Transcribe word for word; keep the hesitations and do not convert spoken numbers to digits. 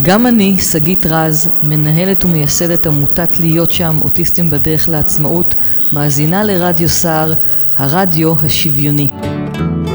גם אני, שגית רז, מנהלת ומייסדת עמותת להיות שם, אוטיסטים בדרך לעצמאות, מאזינה לרדיו סער, הרדיו השוויוני.